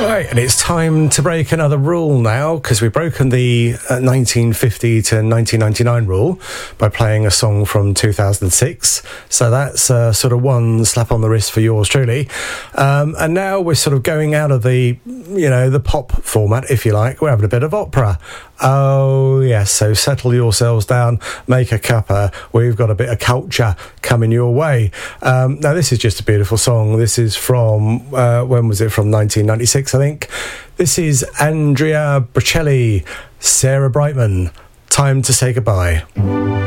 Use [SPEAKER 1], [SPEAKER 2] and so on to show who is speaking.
[SPEAKER 1] Right, and it's time to break another rule now, because we've broken the 1950 to 1999 rule by playing a song from 2006. So that's sort of one slap on the wrist for yours truly. And now we're sort of going out of the, the pop format, if you like. We're having a bit of opera. Oh, yes, so settle yourselves down, make a cuppa. We've got a bit of culture coming your way. Now, this is just a beautiful song. This is from, when was it? From 1996, I think. This is Andrea Bocelli, Sarah Brightman. Time to say goodbye.